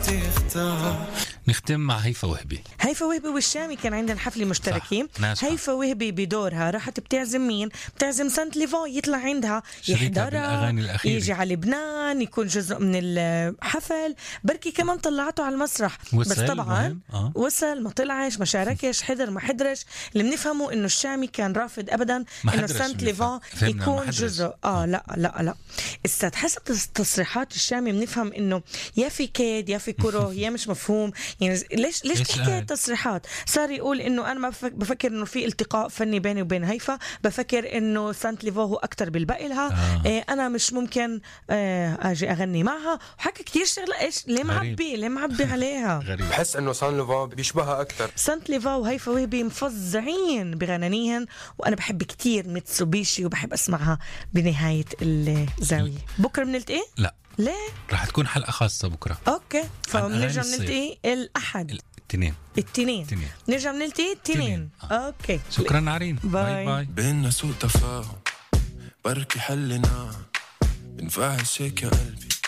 نختم مع هيفا وهبي. هيفا وهبي والشامي كان عندنا حفلة مشتركين. هيفا وهبي بدورها راحت بتعزم مين؟ بتعزم سانت ليفون يطلع عندها يحضرها، يجي على لبنان يكون جزء من الحفل، بركي كمان طلعته على المسرح. بس طبعا وصل ما طلعش ما شاركش، حضر ما حضرش. اللي بنفهمه انه الشامي كان رافض ابدا انه سانت ليفون يكون جزء. لا استاذ حسب تصريحات الشامي بنفهم انه يا في كيد يا في كره يا مش مفهوم. يعني ليش تحكي التصريحات؟ صار يقول انه انا ما بفكر انه في التقاء فني بيني وبين هيفا، بفكر انه سانت ليفو هو اكتر بالبقي لها. انا مش ممكن اجي اغني معها، وحكى كتير شغله. ايش ليه معبي عليها؟ بحس انه سانت ليفو بيشبهها اكتر. سانت ليفو وهيفا وهبي مفظعين بغنانيهن، وانا بحب كتير ميتسوبيشي وبحب اسمعها بنهايه الزاويه. بكره بنلتقي؟ لا ليه؟ راح تكون حلقة خاصة بكرة. اوكي فبنرجع نلتقي الأحد الاثنين نرجع نلتقي الاثنين. اوكي شكرا نارين. باي. بينا سوء تفاهم بركي حلنا بنفعل شيك يا قلبي.